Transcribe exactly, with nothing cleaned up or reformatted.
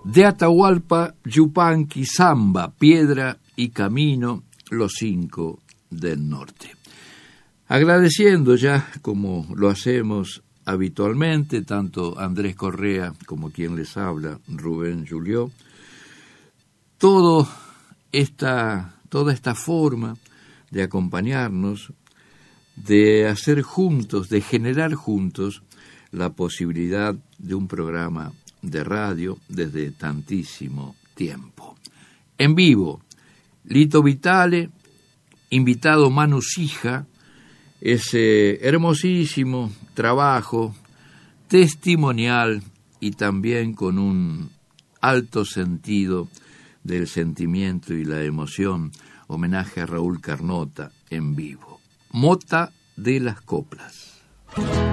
De Atahualpa, Yupanqui, Zamba, Piedra y Camino, los cinco del norte. Agradeciendo ya, como lo hacemos habitualmente, tanto Andrés Correa como quien les habla, Rubén Julió, todo esta, toda esta forma de acompañarnos, de hacer juntos, de generar juntos la posibilidad de un programa de radio desde tantísimo tiempo. En vivo, Lito Vitale, invitado Manu Sija, ese hermosísimo trabajo testimonial y también con un alto sentido del sentimiento y la emoción, homenaje a Raúl Carnota en vivo. Mota de las Coplas.